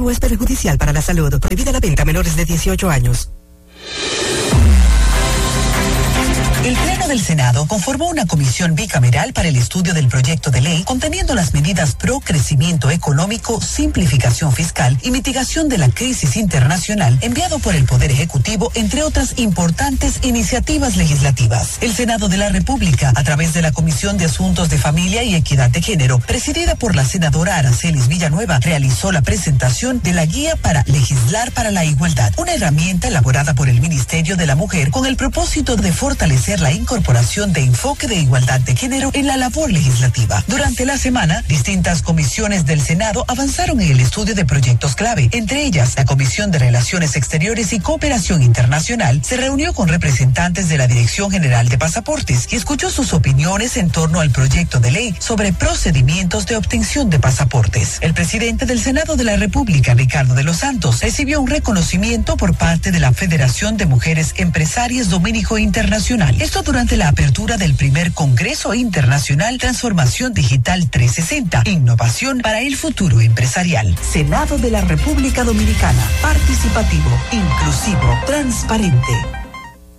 Es perjudicial para la salud. Prohibida la venta a menores de 18 años. El Pleno del Senado conformó una comisión bicameral para el estudio del proyecto de ley conteniendo las medidas pro crecimiento económico, simplificación fiscal y mitigación de la crisis internacional enviado por el Poder Ejecutivo, entre otras importantes iniciativas legislativas. El Senado de la República, a través de la Comisión de Asuntos de Familia y Equidad de Género, presidida por la senadora Aracelis Villanueva, realizó la presentación de la Guía para Legislar para la Igualdad, una herramienta elaborada por el Ministerio de la Mujer con el propósito de fortalecer la incorporación de enfoque de igualdad de género en la labor legislativa. Durante la semana, distintas comisiones del Senado avanzaron en el estudio de proyectos clave. Entre ellas, la Comisión de Relaciones Exteriores y Cooperación Internacional se reunió con representantes de la Dirección General de Pasaportes y escuchó sus opiniones en torno al proyecto de ley sobre procedimientos de obtención de pasaportes. El presidente del Senado de la República, Ricardo de los Santos, recibió un reconocimiento por parte de la Federación de Mujeres Empresarias Dominico Internacional. Esto durante la apertura del primer Congreso Internacional Transformación Digital 360, Innovación para el Futuro Empresarial. Senado de la República Dominicana, participativo, inclusivo, transparente.